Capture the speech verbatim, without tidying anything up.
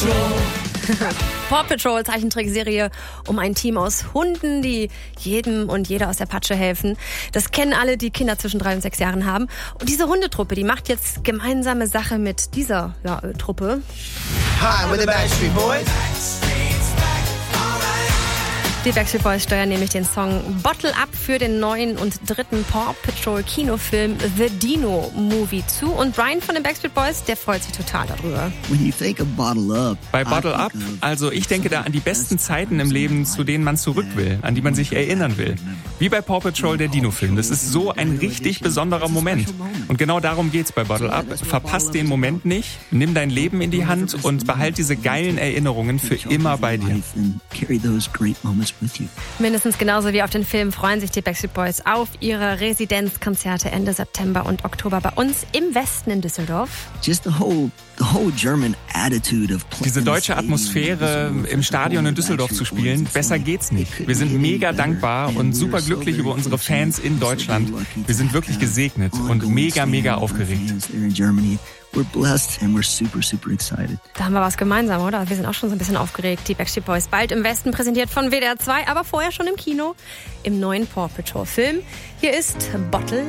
Patrol. Paw Patrol, Zeichentrickserie um ein Team aus Hunden, die jedem und jeder aus der Patsche helfen. Das kennen alle, die Kinder zwischen drei und sechs Jahren haben. Und diese Hundetruppe, die macht jetzt gemeinsame Sache mit dieser ja, äh, Truppe. Hi, we're the Backstreet Boys. Die Backstreet Boys steuern nämlich den Song Bottle Up für den neuen und dritten Paw Patrol Kinofilm The Dino Movie zu. Und Brian von den Backstreet Boys, der freut sich total darüber. Bei Bottle Up, also ich denke da an die besten Zeiten im Leben, zu denen man zurück will, an die man sich erinnern will. Wie bei Paw Patrol, der Dino-Film. Das ist so ein richtig besonderer Moment. Und genau darum geht's bei Bottle Up. Verpass den Moment nicht, nimm dein Leben in die Hand und behalt diese geilen Erinnerungen für immer bei dir. Mindestens genauso wie auf den Film freuen sich die Backstreet Boys auf ihre Residenzkonzerte Ende September und Oktober bei uns im Westen in Düsseldorf. Diese deutsche Atmosphäre im Stadion in Düsseldorf zu spielen, besser geht's nicht. Wir sind mega dankbar und super glücklich über unsere Fans in Deutschland. Wir sind wirklich gesegnet und mega, mega aufgeregt. We're blessed and we're super, super excited. Da haben wir was gemeinsam, oder? Wir sind auch schon so ein bisschen aufgeregt. Die Backstreet Boys bald im Westen, präsentiert von W D R zwei, aber vorher schon im Kino im neuen Paw Patrol Film. Hier ist Bottle